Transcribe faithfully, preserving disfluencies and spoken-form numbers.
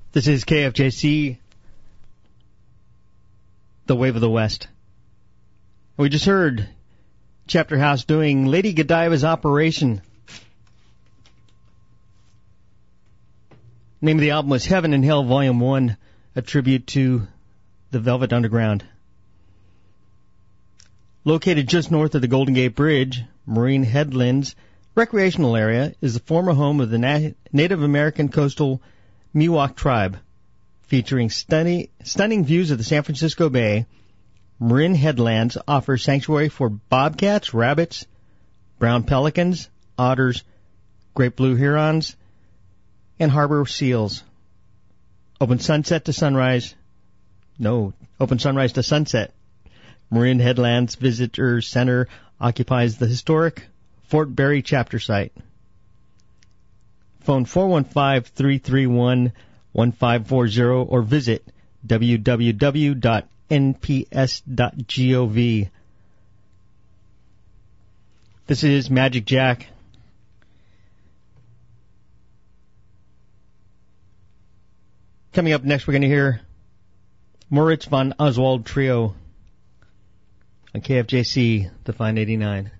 This is K F J C, the Wave of the West. We just heard Chapter House doing Lady Godiva's Operation. Name of the album was Heaven and Hell Volume one, a tribute to the Velvet Underground. Located just north of the Golden Gate Bridge, Marine Headlands Recreational Area is the former home of the Na- Native American coastal Miwok tribe. Featuring stunning, stunning views of the San Francisco Bay, Marin Headlands offers sanctuary for bobcats, rabbits, brown pelicans, otters, great blue herons, and harbor seals. Open sunset to sunrise. No, open sunrise to sunset. Marin Headlands Visitor Center occupies the historic Fort Berry chapter site. Phone four one five, three three one, one five four zero or visit w w w dot n p s dot gov. This is Magic Jack. Coming up next, we're going to hear Moritz von Oswald Trio on K F J C, the Fine eighty-nine.